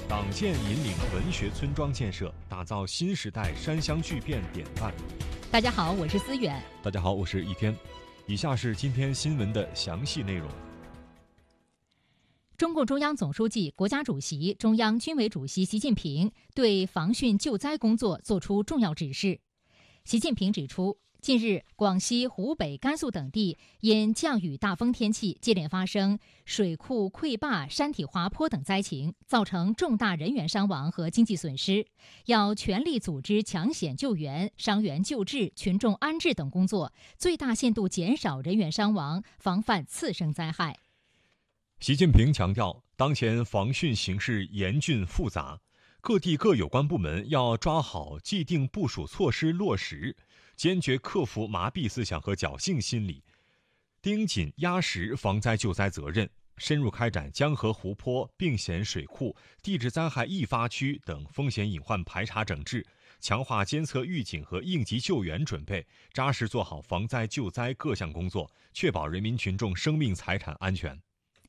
党建引领文学村庄建设，打造新时代山乡巨变典范。 大家好，我是思远。 大家好，我是一天。以下是今天新闻的详细内容。 中共中央总书记、国家主席、中央军委主席习近平对防汛救灾工作作出重要指示。习近平指出，近日，广西、湖北、甘肃等地因降雨大风天气接连发生水库溃坝、山体滑坡等灾情，造成重大人员伤亡和经济损失，要全力组织抢险救援、伤员救治、群众安置等工作，最大限度减少人员伤亡，防范次生灾害。 习近平强调，当前防汛形势严峻复杂，各地各有关部门要抓好既定部署措施落实，坚决克服麻痹思想和侥幸心理，盯紧压实防灾救灾责任，深入开展江河湖泊、病险水库、地质灾害易发区等风险隐患排查整治，强化监测预警和应急救援准备，扎实做好防灾救灾各项工作，确保人民群众生命财产安全。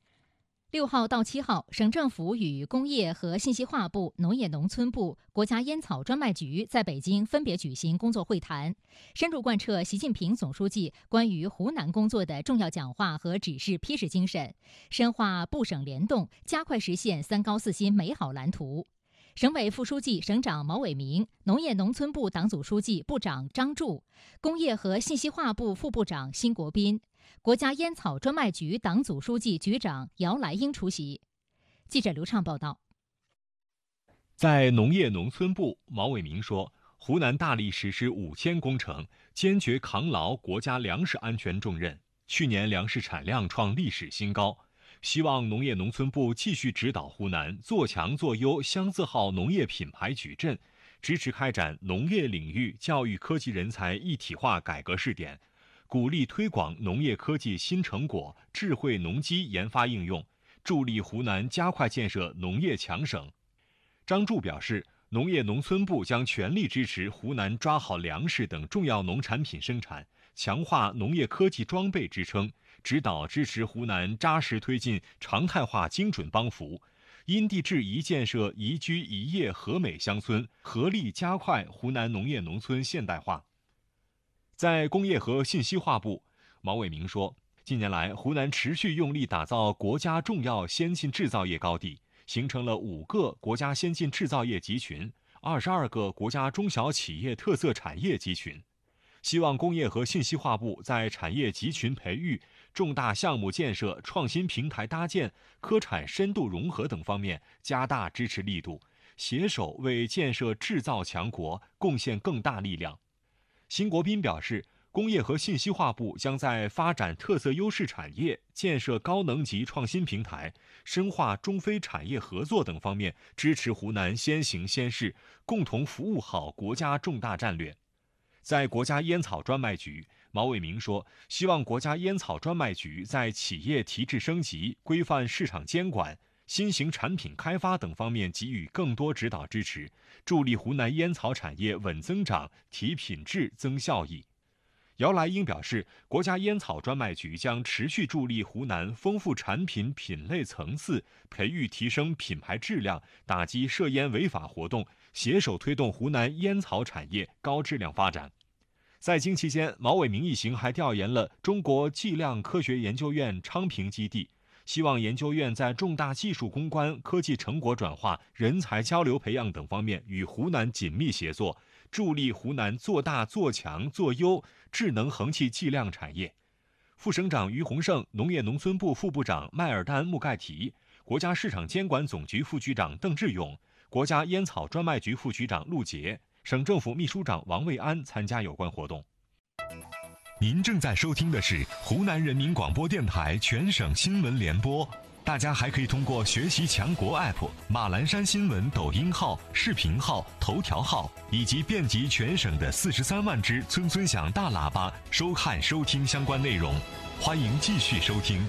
6号到7号，省政府与工业和信息化部、农业农村部、国家烟草专卖局在北京分别举行工作会谈，深入贯彻习近平总书记关于湖南工作的重要讲话和指示批示精神，深化部省联动，加快实现3高4新美好蓝图。省委副书记、省长毛伟明，农业农村部党组书记、部长张柱，工业和信息化部副部长辛国斌，国家烟草专卖局党组书记、局长姚来英出席。记者刘畅报道。 在农业农村部，毛伟明说，湖南大力实施5000工程，坚决扛牢国家粮食安全重任，去年粮食产量创历史新高。希望农业农村部继续指导湖南做强做优乡字号农业品牌矩阵，支持开展农业领域教育科技人才一体化改革试点，鼓励推广农业科技新成果、智慧农机研发应用，助力湖南加快建设农业强省。张柱表示，农业农村部将全力支持湖南抓好粮食等重要农产品生产，强化农业科技装备支撑，指导支持湖南扎实推进常态化精准帮扶，因地制宜建设宜居宜业和美乡村，合力加快湖南农业农村现代化。在工业和信息化部，毛伟明说，近年来湖南持续用力打造国家重要先进制造业高地，形成了5个国家先进制造业集群、22个国家中小企业特色产业集群。希望工业和信息化部在产业集群培育、重大项目建设、创新平台搭建、科产深度融合等方面加大支持力度，携手为建设制造强国贡献更大力量。辛国斌表示，工业和信息化部将在发展特色优势产业、建设高能级创新平台、深化中非产业合作等方面支持湖南先行先试，共同服务好国家重大战略。在国家烟草专卖局，毛伟明说，希望国家烟草专卖局在企业提质升级、规范市场监管、新型产品开发等方面给予更多指导支持，助力湖南烟草产业稳增长、提品质、增效益。姚来英表示，国家烟草专卖局将持续助力湖南丰富产品品类层次，培育提升品牌质量，打击涉烟违法活动，携手推动湖南烟草产业高质量发展。在京期间，毛伟明一行还调研了中国计量科学研究院昌平基地，希望研究院在重大技术攻关、科技成果转化、人才交流培养等方面与湖南紧密协作，助力湖南做大做强做优智能恒气计量产业。副省长于洪胜、农业农村部副部长麦尔丹穆盖提、国家市场监管总局副局长邓志勇、国家烟草专卖局副局长陆杰、省政府秘书长王卫安参加有关活动。 您正在收听的是湖南人民广播电台全省新闻联播，大家还可以通过学习强国 App、马栏山新闻抖音号、视频号、头条号以及遍及全省的43万只村村响大喇叭收看收听相关内容。欢迎继续收听。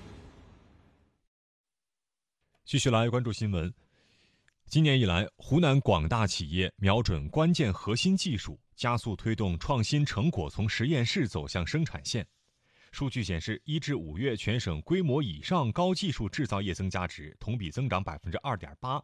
继续来关注新闻。今年以来，湖南广大企业瞄准关键核心技术，加速推动创新成果从实验室走向生产线。数据显示，1至5月全省规模以上高技术制造业增加值同比增长2.8%，